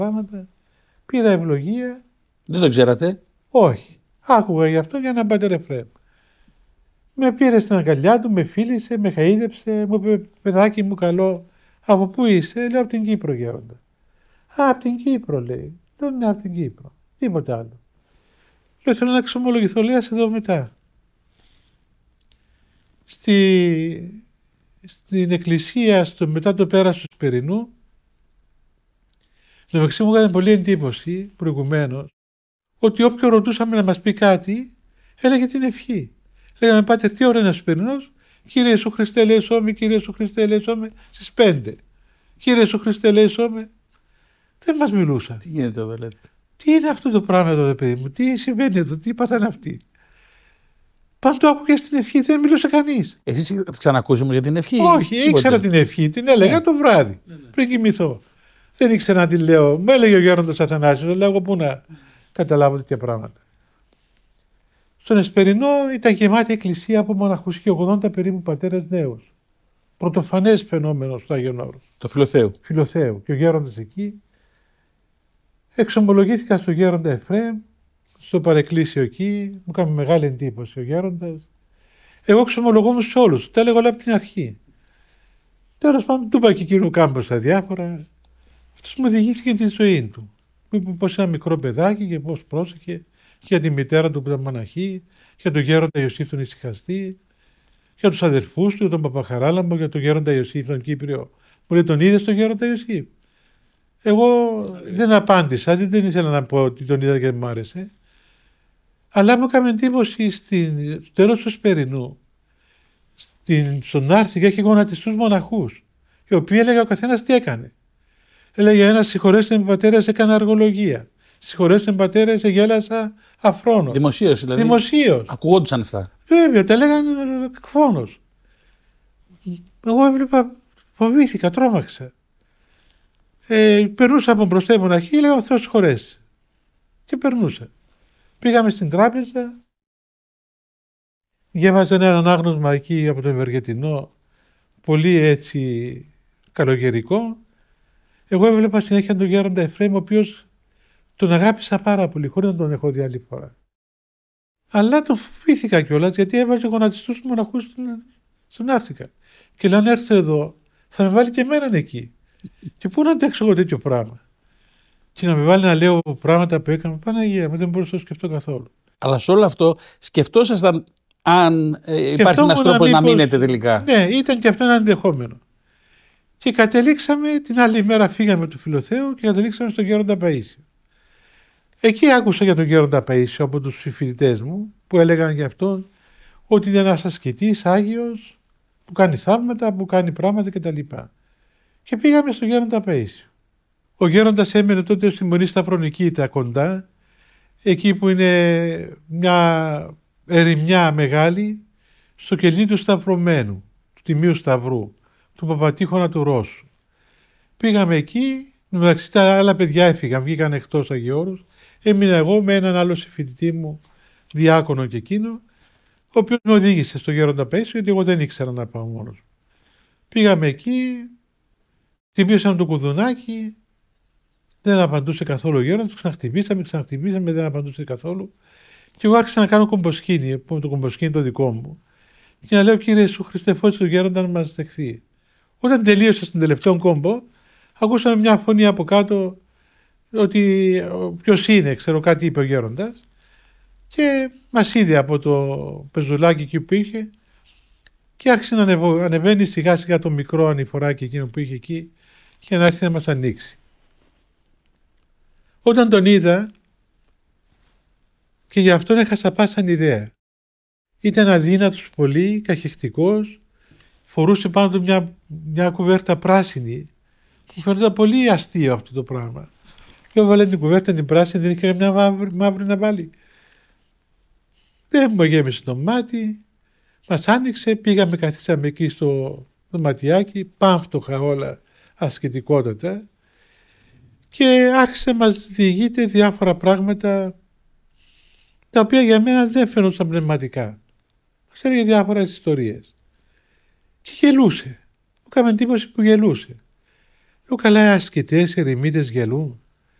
πράγματα. Πήρα ευλογία. Δεν το ξέρατε? Όχι. Άκουγα γι' αυτό για να Πάτερ Εφραίμ. Με πήρε στην αγκαλιά του, με φίλησε, με χαΐδεψε, μου είπε παιδάκι μου καλό. Από πού είσαι? Λέω από την Κύπρο, γέροντα. Α, από την Κύπρο, λέει. Λέω ναι, από την Κύπρο. Τίποτα άλλο. Λέω θέλω να εξομολογηθώ, λέει, ας εδώ μετά. Στην εκκλησία, μετά το πέρας του Σπερινού, το μεταξύ μου έκανε πολύ εντύπωση προηγουμένως ότι όποιο ρωτούσαμε να μας πει κάτι, έλεγε την ευχή. Λέγαμε Πάτερ, τι ώρα είναι ο Σπερινός? Κύριε Ιησού Χριστέ ελέησόμαι, Κύριε Ιησού Χριστέ ελέησόμαι, στις 5. Κύριε Ιησού Χριστέ ελέησόμαι. Δεν μας μιλούσαν. Τι γίνεται εδώ, λέτε? Τι είναι αυτό το πράγμα εδώ, παιδί μου? Τι συμβαίνει εδώ? Τι πάθανε αυτοί? Πάντα το άκουγε στην ευχή, δεν μιλούσε κανείς. Εσείς ξανακούσατε όμως για την ευχή? Όχι, ήξερα την ευχή, την έλεγα το βράδυ πριν κοιμηθώ. Δεν ήξερα να την λέω. Μου έλεγε ο γέροντας Αθανάσιος, λέω εγώ πού να καταλάβω τέτοια πράγματα. Στον Εσπερινό ήταν γεμάτη εκκλησία από μοναχούς και 80 περίπου πατέρες νέους. Πρωτοφανές φαινόμενο στο Άγιον Όρος. Το Φιλοθέου. Φιλοθέου. Και ο γέροντας εκεί. Εξομολογήθηκα στον γέροντα Εφραίμ, στο παρεκκλήσιο εκεί. Μου έκανε μεγάλη εντύπωση ο γέροντας. Εγώ εξομολογόμουν σε όλους. Τα έλεγα όλα από την αρχή. Τέλος πάντων, του είπα και εκείνου κάμπος στα διάφορα. Αυτός μου διηγήθηκε τη ζωή του. Μου είπε πως ένα μικρό παιδάκι και πώς πρόσεχε. Για τη μητέρα του που ήταν μοναχή, για τον γέροντα Ιωσήφ τον Ησυχαστή, για τους αδερφούς του, για τον Παπαχαράλαμπο, για τον γέροντα Ιωσήφ τον Κύπριο. Μου λέει, τον είδες τον γέροντα Ιωσήφ? Εγώ δεν απάντησα, δεν ήθελα να πω ότι τον είδα και μου άρεσε. Αλλά μου έκανε εντύπωση στο τέλος του Σπερινού, στον Άρθικα είχε γονατιστούς μοναχούς, οι οποίοι έλεγε ο καθένας τι έκανε. Έλεγε ένας συγχωρέστε με πατέρας, έκανα αργολογία. Συγχωρέστε πατέρες, γέλασα αφρόνος. Δημοσίως δηλαδή. Δημοσίως. Ακουγόντουσαν αυτά. Βέβαια, τα λέγανε εκφώνως. Εγώ έβλεπα, φοβήθηκα, τρόμαξα. Περνούσα από μπροστά η μοναχή, έλεγα ο Θεός συγχωρέσει. Και περνούσα. Πήγαμε στην τράπεζα, διάβαζα ένα ανάγνωσμα εκεί από το Ευεργετινό, πολύ έτσι καλογερικό. Εγώ έβλεπα συνέχεια τον γέροντα Εφραίμ, ο οποίος τον αγάπησα πάρα πολύ, χωρίς να τον έχω δει άλλη φορά. Αλλά τον φοβήθηκα κιόλας, γιατί έβαζε γονατιστούς μοναχούς στον Άρθικα. Και λέω, αν έρθω εδώ, θα με βάλει και εμέναν εκεί. Και πού να αντέξω εγώ τέτοιο πράγμα? Και να με βάλει να λέω πράγματα που έκανα, Παναγία μου, δεν μπορούσα να το σκεφτώ καθόλου. Αλλά σε όλο αυτό σκεφτόσασταν αν υπάρχει ένας τρόπος να μείνετε τελικά? Ναι, ήταν και αυτό ένα ενδεχόμενο. Και καταλήξαμε, την άλλη μέρα φύγαμε του Φιλοθέου και καταλήξαμε στον γέροντα Παΐσιο. Εκεί άκουσα για τον γέροντα Παΐσιο από τους συμφοιτητές μου που έλεγαν για αυτόν ότι είναι ένας ασκητής Άγιος που κάνει θαύματα, που κάνει πράγματα κτλ. Και πήγαμε στον γέροντα Παΐσιο. Ο γέροντας έμενε τότε στη Μονή Σταυρονικήτα κοντά, εκεί που είναι μια ερημιά μεγάλη, στο κελί του Σταυρωμένου, του Τιμίου Σταυρού, του Παπατήχωνα του Ρώσου. Πήγαμε εκεί, μεταξύ τα άλλα παιδιά έφυγαν, βγήκαν εκτός Αγιώρους. Έμεινα εγώ με έναν άλλο συμφοιτητή μου, διάκονο και εκείνο, ο οποίος με οδήγησε στο γέροντα Παΐσιο, γιατί εγώ δεν ήξερα να πάω μόνος μου. Πήγαμε εκεί, χτυπήσαμε το κουδουνάκι, δεν απαντούσε καθόλου ο γέροντας, ξαναχτυπήσαμε, δεν απαντούσε καθόλου. Και εγώ άρχισα να κάνω κομποσκήνη, το κομποσκήνη το δικό μου, και να λέω, Κύριε Ιησού Χριστέ, φώτισε τον γέροντα να μας δεχθεί. Όταν τελείωσα στον τελευταίο κόμπο, ακούσαμε μια φωνή από κάτω, ότι ποιος είναι, ξέρω κάτι είπε ο γέροντας, και μας είδε από το πεζουλάκι εκεί που είχε και άρχισε να ανεβαίνει σιγά σιγά το μικρό ανηφοράκι εκείνο που είχε εκεί για να έρθει να μας ανοίξει. Όταν τον είδα, και γι' αυτόν έχασα πάσαν ιδέα. Ήταν αδύνατος πολύ, καχεκτικός, φορούσε πάνω του μια κουβέρτα πράσινη. Μου φαίνονταν πολύ αστείο αυτό το πράγμα. Λέω, βάλε την κουβέρτα την πράσινη, δεν είχε μια μαύρη να βάλει. Δεν μου γέμισε το μάτι, μας άνοιξε, πήγαμε, καθίσαμε εκεί στο δωματιάκι, πάμφτωχα όλα, ασκητικότατα, και άρχισε να μας διηγείται διάφορα πράγματα τα οποία για μένα δεν φαινόταν πνευματικά. Μας έλεγε διάφορες ιστορίες. Και γελούσε. Μου έκανε εντύπωση που γελούσε. Λέω, καλά, ασκητές, ερημίτες γελούν.